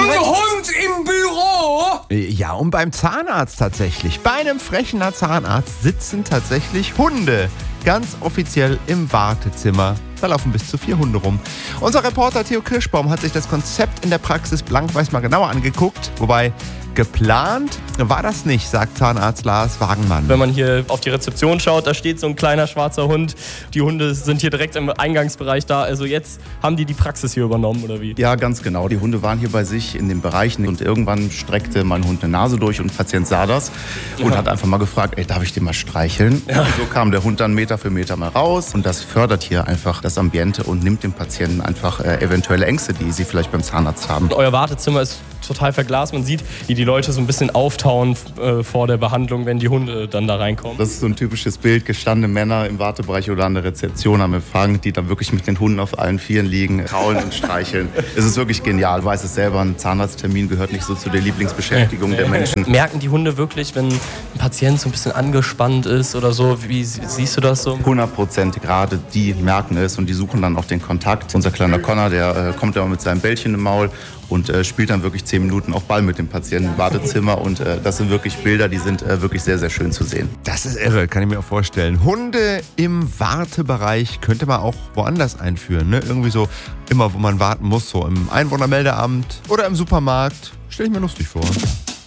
Hund im Büro? Ja, und beim Zahnarzt tatsächlich. Bei einem frechen Zahnarzt sitzen tatsächlich Hunde. Ganz offiziell im Wartezimmer. Da laufen bis zu 4 Hunde rum. Unser Reporter Theo Kirschbaum hat sich das Konzept in der Praxis blank-weiß mal genauer angeguckt. Wobei, geplant war das nicht, sagt Zahnarzt Lars Wagenmann. Wenn man hier auf die Rezeption schaut, da steht so ein kleiner schwarzer Hund. Die Hunde sind hier direkt im Eingangsbereich da. Also jetzt haben die Praxis hier übernommen, oder wie? Ja, ganz genau. Die Hunde waren hier bei sich in den Bereichen und irgendwann streckte mein Hund eine Nase durch und ein Patient sah das und hat einfach mal gefragt, darf ich den mal streicheln? Ja. Und so kam der Hund dann Meter für Meter mal raus und das fördert hier einfach das Ambiente und nimmt dem Patienten einfach eventuelle Ängste, die sie vielleicht beim Zahnarzt haben. Euer Wartezimmer ist total verglast. Man sieht, wie die Leute so ein bisschen auftauen vor der Behandlung, wenn die Hunde dann da reinkommen. Das ist so ein typisches Bild, gestandene Männer im Wartebereich oder an der Rezeption am Empfang, die dann wirklich mit den Hunden auf allen Vieren liegen, kraulen und streicheln. Es ist wirklich genial. Du weißt es selber, ein Zahnarzttermin gehört nicht so zu der Lieblingsbeschäftigung der Menschen. Merken die Hunde wirklich, wenn ein Patient so ein bisschen angespannt ist oder so? Wie siehst du das so? 100%, gerade die merken es und die suchen dann auch den Kontakt. Unser kleiner Connor, der kommt immer mit seinem Bällchen im Maul und spielt dann wirklich 10 Minuten auch Ball mit dem Patienten im Wartezimmer. Und das sind wirklich Bilder, die sind wirklich sehr, sehr schön zu sehen. Das ist irre, kann ich mir auch vorstellen. Hunde im Wartebereich könnte man auch woanders einführen. Ne? Irgendwie so immer, wo man warten muss, so im Einwohnermeldeamt oder im Supermarkt. Stelle ich mir lustig vor.